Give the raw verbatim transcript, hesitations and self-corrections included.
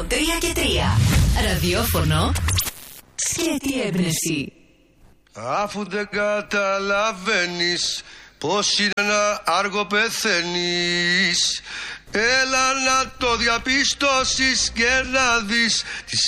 τρία και τρία. Ραδιόφωνο σκέτη έμπνευση. Αφού δεν καταλαβαίνεις πως είναι να άργο πεθαίνεις, έλα να το διαπιστώσεις και να δεις τις